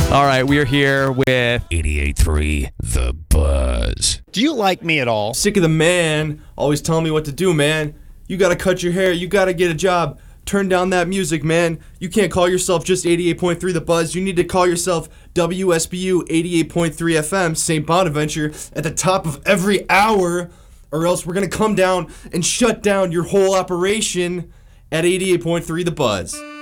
All right, we are here with 88.3 The Buzz. Do you like me at all? Sick of the man always telling me what to do, man. You gotta cut your hair, you gotta get a job. Turn down that music, man. You can't call yourself just 88.3 The Buzz. You need to call yourself WSBU 88.3 FM, St. Bonaventure, at the top of every hour, or else we're gonna come down and shut down your whole operation at 88.3 The Buzz.